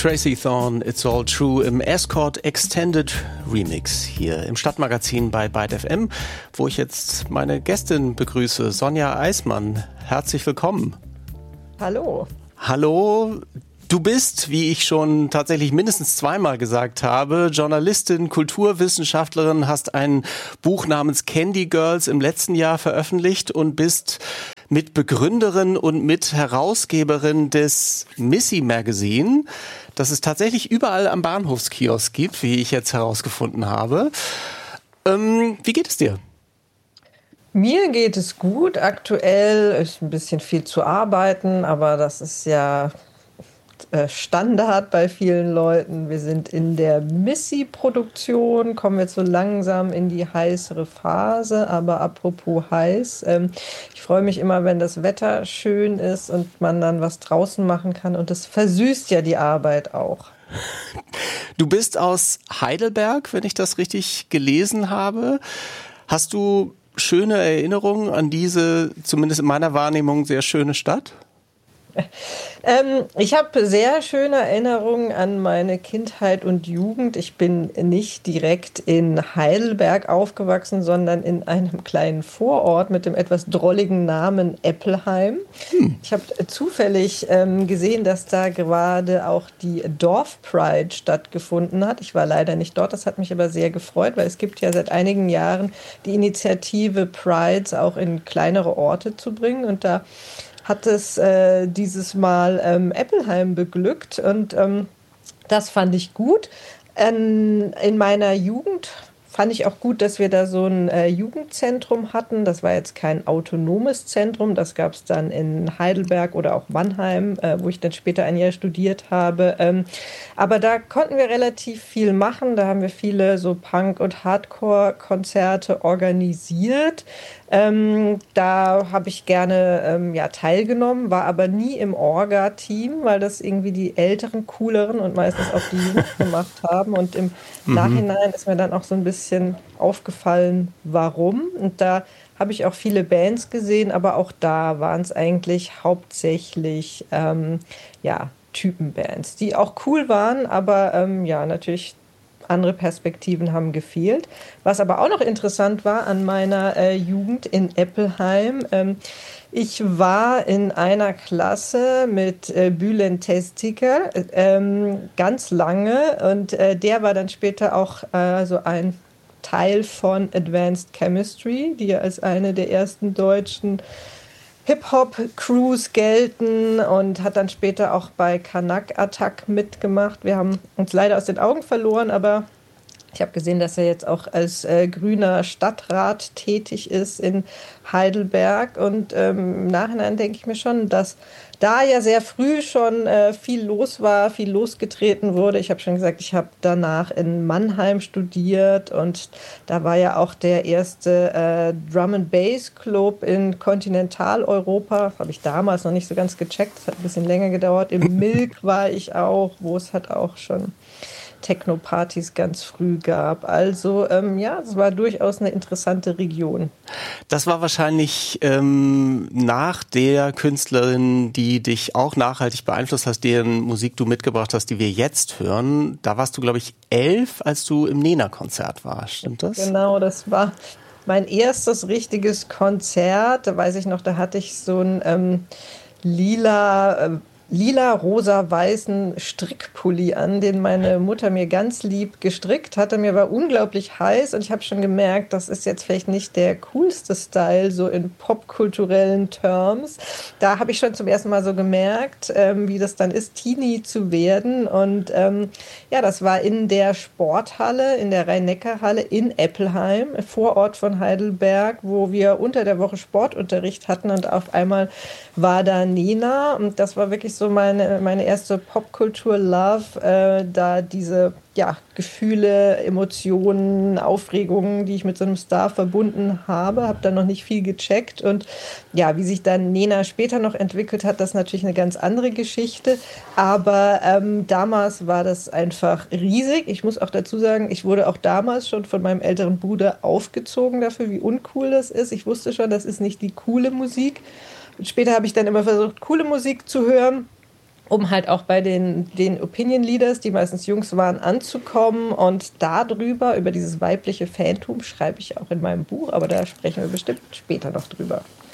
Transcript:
Tracy Thorn, It's All True im Escort Extended Remix hier im Stadtmagazin bei Byte FM, wo ich jetzt meine Gästin begrüße, Sonja Eismann. Herzlich willkommen. Hallo. Hallo. Du bist, wie ich schon tatsächlich mindestens zweimal gesagt habe, Journalistin, Kulturwissenschaftlerin, hast ein Buch namens Candy Girls im letzten Jahr veröffentlicht und bist Mitbegründerin und Mitherausgeberin des Missy Magazine, das es tatsächlich überall am Bahnhofskiosk gibt, wie ich jetzt herausgefunden habe. Wie geht es dir? Mir geht es gut. Aktuell ist ein bisschen viel zu arbeiten, aber das ist ja Standard bei vielen Leuten. Wir sind in der Missy-Produktion, kommen jetzt so langsam in die heißere Phase. Aber apropos heiß, ich freue mich immer, wenn das Wetter schön ist und man dann was draußen machen kann. Und das versüßt ja die Arbeit auch. Du bist aus Heidelberg, wenn ich das richtig gelesen habe. Hast du schöne Erinnerungen an diese, zumindest in meiner Wahrnehmung, sehr schöne Stadt? Ich habe sehr schöne Erinnerungen an meine Kindheit und Jugend. Ich bin nicht direkt in Heidelberg aufgewachsen, sondern in einem kleinen Vorort mit dem etwas drolligen Namen Eppelheim. Ich habe zufällig gesehen, dass da gerade auch die Dorfpride stattgefunden hat. Ich war leider nicht dort, das hat mich aber sehr gefreut, weil es gibt ja seit einigen Jahren die Initiative, Prides auch in kleinere Orte zu bringen. Und da hat es dieses Mal Eppelheim beglückt und das fand ich gut. In meiner Jugend fand ich auch gut, dass wir da so ein Jugendzentrum hatten. Das war jetzt kein autonomes Zentrum, das gab es dann in Heidelberg oder auch Mannheim, wo ich dann später ein Jahr studiert habe. Aber da konnten wir relativ viel machen. Da haben wir viele so Punk- und Hardcore-Konzerte organisiert. Da habe ich gerne teilgenommen, war aber nie im Orga-Team, weil das irgendwie die älteren, cooleren und meistens auch die Jungs gemacht haben. Und im Nachhinein ist mir dann auch so ein bisschen aufgefallen, warum. Und da habe ich auch viele Bands gesehen, aber auch da waren es eigentlich hauptsächlich Typenbands, die auch cool waren, aber natürlich andere Perspektiven haben gefehlt. Was aber auch noch interessant war an meiner Jugend in Eppelheim, ich war in einer Klasse mit Bülent Testiker ganz lange und der war dann später auch so ein Teil von Advanced Chemistry, die ja als eine der ersten deutschen Hip-Hop-Crews gelten und hat dann später auch bei Kanak Attack mitgemacht. Wir haben uns leider aus den Augen verloren, aber ich habe gesehen, dass er jetzt auch als grüner Stadtrat tätig ist in Heidelberg. Und im Nachhinein denke ich mir schon, dass da ja sehr früh schon viel los war, viel losgetreten wurde. Ich habe schon gesagt, ich habe danach in Mannheim studiert und da war ja auch der erste Drum-and-Bass-Club in Kontinentaleuropa. Habe ich damals noch nicht so ganz gecheckt, das hat ein bisschen länger gedauert. Im Milk war ich auch, wo es halt auch schon Techno-Partys ganz früh gab. Also es war durchaus eine interessante Region. Das war wahrscheinlich nach der Künstlerin, die dich auch nachhaltig beeinflusst hast, deren Musik du mitgebracht hast, die wir jetzt hören. Da warst du, glaube ich, 11, als du im Nena-Konzert warst. Stimmt das? Genau, das war mein erstes richtiges Konzert. Da weiß ich noch, da hatte ich so ein lila-rosa-weißen Strickpulli an, den meine Mutter mir ganz lieb gestrickt hatte. Mir war unglaublich heiß und ich habe schon gemerkt, das ist jetzt vielleicht nicht der coolste Style, so in popkulturellen Terms. Da habe ich schon zum ersten Mal so gemerkt, wie das dann ist, Teenie zu werden. Und das war in der Sporthalle, in der Rhein-Neckar-Halle in Eppelheim, Vorort von Heidelberg, wo wir unter der Woche Sportunterricht hatten und auf einmal war da Nena und das war wirklich so meine erste Popkultur-Love, da diese Gefühle, Emotionen, Aufregungen, die ich mit so einem Star verbunden habe dann noch nicht viel gecheckt und wie sich dann Nena später noch entwickelt hat, das ist natürlich eine ganz andere Geschichte, aber damals war das einfach riesig. Ich muss auch dazu sagen, ich wurde auch damals schon von meinem älteren Bruder aufgezogen dafür, wie uncool das ist. Ich wusste schon, das ist nicht die coole Musik. Und später habe ich dann immer versucht, coole Musik zu hören. um halt auch bei den Opinion Leaders, die meistens Jungs waren, anzukommen. Und darüber, über dieses weibliche Phantom, schreibe ich auch in meinem Buch, aber da sprechen wir bestimmt später noch drüber.